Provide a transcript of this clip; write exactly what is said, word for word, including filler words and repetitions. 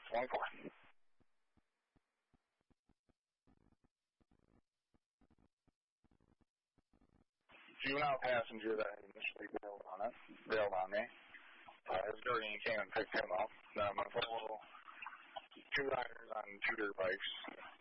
one four. Juvenile passenger that had initially bailed on it, bailed on me. Uh, his guardian came and picked him up. Then I'm going to follow two riders on two dirt bikes